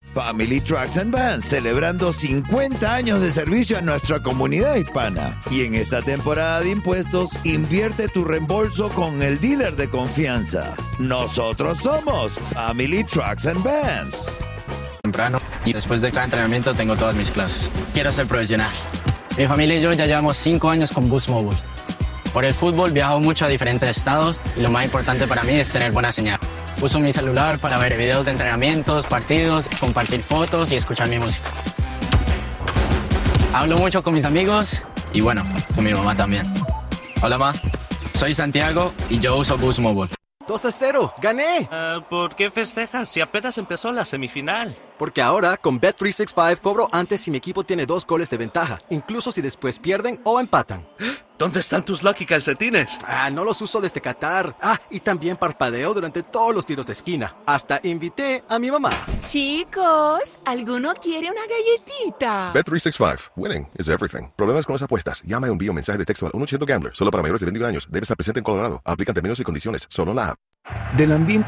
Family Trucks and Vans, celebrando 50 años de servicio a nuestra comunidad hispana. Y en esta temporada de impuestos, invierte tu reembolso con el dealer de confianza. Nosotros somos Family Trucks and Vans. Temprano y después de cada entrenamiento tengo todas mis clases. Quiero ser profesional. Mi familia y yo ya llevamos 5 años con Boost Mobile. Por el fútbol viajo mucho a diferentes estados y lo más importante para mí es tener buena señal. Uso mi celular para ver videos de entrenamientos, partidos, compartir fotos y escuchar mi música. Hablo mucho con mis amigos y bueno, con mi mamá también. Hola, ma. Soy Santiago y yo uso Boost Mobile. 2-0, ¡gané! ¿Por qué festejas si apenas empezó la semifinal? Porque ahora con Bet365 cobro antes si mi equipo tiene 2 goles de ventaja, incluso si después pierden o empatan. ¿Dónde están tus Lucky calcetines? No los uso desde Qatar. Y también parpadeo durante todos los tiros de esquina. Hasta invité a mi mamá. Chicos, ¿alguno quiere una galletita? Bet365. Winning is everything. ¿Problemas con las apuestas? Llama o envía un mensaje de texto al 1-800-GAMBLER. Solo para mayores de 21 años. Debe estar presente en Colorado. Aplican términos y condiciones. Solo en la app. Del ambiente